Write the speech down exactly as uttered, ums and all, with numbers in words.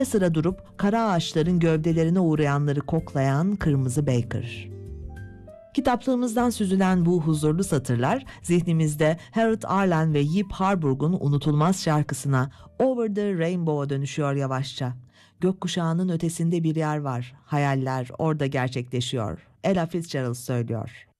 sıra durup kara ağaçların gövdelerine uğrayanları koklayan kırmızı Baker. Kitaplığımızdan süzülen bu huzurlu satırlar zihnimizde Harold Arlen ve Yip Harburg'un unutulmaz şarkısına Over the Rainbow'a dönüşüyor yavaşça. Gökkuşağının ötesinde bir yer var. Hayaller orada gerçekleşiyor. Ella Fitzgerald söylüyor.